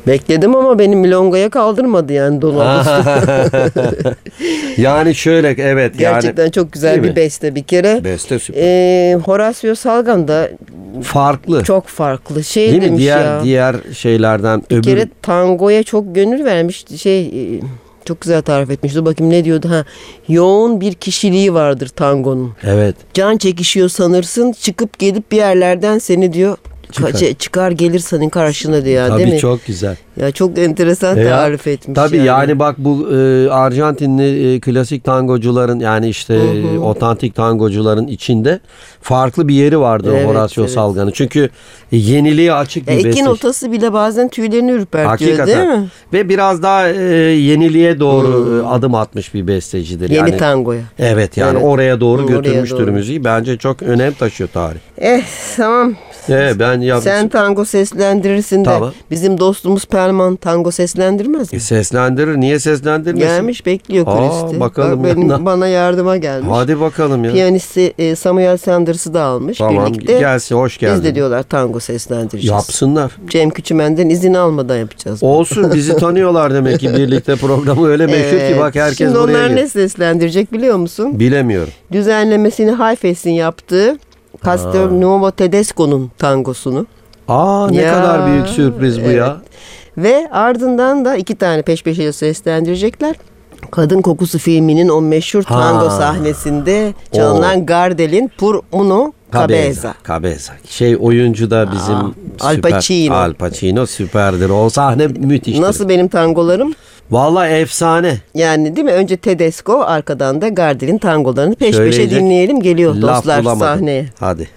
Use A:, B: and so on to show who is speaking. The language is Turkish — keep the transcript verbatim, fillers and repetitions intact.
A: Bekledim ama beni milongaya kaldırmadı yani dolabı.
B: Yani şöyle evet.
A: Gerçekten
B: yani,
A: çok güzel bir mi? beste bir kere.
B: Beste süper.
A: Ee, Horacio Salgan da
B: farklı.
A: Çok farklı. Şey
B: Değil
A: demiş
B: mi? Diğer,
A: ya.
B: Diğer şeylerden.
A: Bir
B: öbür...
A: kere tangoya çok gönül vermiş. Şey çok güzel tarif etmiş. Dur bakayım ne diyordu? Ha, yoğun bir kişiliği vardır tangonun.
B: Evet.
A: Can çekişiyor sanırsın. Çıkıp gelip bir yerlerden seni diyor çıkar, çıkar gelir senin karşına diyor.
B: Tabii
A: değil mi?
B: çok güzel.
A: Ya çok enteresan tarif etmiş.
B: Tabii
A: yani.
B: yani bak bu e, Arjantinli e, klasik tangocuların yani işte hı hı. otantik tangocuların içinde farklı bir yeri vardı evet, Horacio evet. Salgan'ın. Çünkü e, yeniliğe açık bir
A: ya
B: beste.
A: İki notası bile bazen tüylerini ürpertiyor.
B: Hakikaten.
A: Değil mi?
B: Ve biraz daha e, yeniliğe doğru hmm. adım atmış bir bestecidir.
A: Yeni
B: yani,
A: tangoya.
B: Evet yani evet. oraya doğru oraya götürmüştür doğru. müziği. Bence çok önem taşıyor tarih.
A: Eh tamam.
B: Evet, ben ya,
A: sen tango seslendirirsin de tamam. bizim dostumuz Pelman tango seslendirmez mi?
B: E, seslendirir. Niye seslendirmesin?
A: Gelmiş bekliyor kulisti.
B: Bakalım
A: Bak, benim, bana yardıma gelmiş.
B: Hadi bakalım ya.
A: Piyanisti e, Samuel Sanders'ı da almış
B: tamam,
A: birlikte.
B: Gelsin hoş geldin.
A: Biz de diyorlar tango seslendireceğiz.
B: Yapsınlar.
A: Cem Küçümen'den izin almadan yapacağız.
B: Olsun bizi tanıyorlar demek ki birlikte programı öyle meşhur evet. ki bak herkes
A: Şimdi
B: buraya
A: onlar
B: geliyor.
A: ne seslendirecek biliyor musun?
B: Bilemiyorum.
A: Düzenlemesini Hayfes'in yaptığı Castelnuovo Tedesco'nun tangosunu.
B: Aa ne ya, kadar büyük sürpriz bu evet. ya.
A: Ve ardından da iki tane peş peşe seslendirecekler. Kadın Kokusu filminin o meşhur ha. tango sahnesinde çalınan o. Gardel'in Pur Uno Cabeza.
B: Cabeza. Şey oyuncu da bizim Aa,
A: Al
B: süper,
A: Pacino.
B: Al Pacino süperdir. O sahne müthiştir.
A: Nasıl benim tangolarım?
B: Vallahi efsane.
A: Yani değil mi? Önce Tedesco, arkadan da Gardel'in tangolarını peş Söyleyecek peşe dinleyelim. Geliyor dostlar
B: bulamadım.
A: sahneye.
B: Hadi.